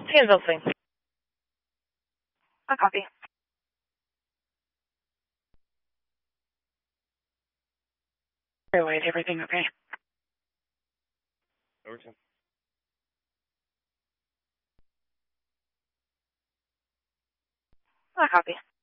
Hands thing. I copy. Wait, everything okay? Overton. I copy.